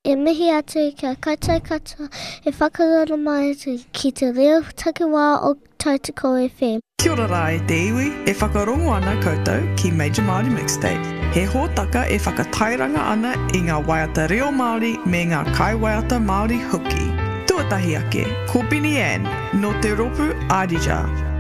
E mihi atu kia kata e whakarono mai atu ki te reo takiwā o Tautoko FM. Kia ora rā e te iwi, e whakarongo ana koutou ki Major Māori Mixtape. He hōtaka e whakatairanga ana i ngā waiata reo Māori me ngā kaiwaiata Māori hoki. Tuatahi ake, ko Bini Ann, no te ropu Ādija.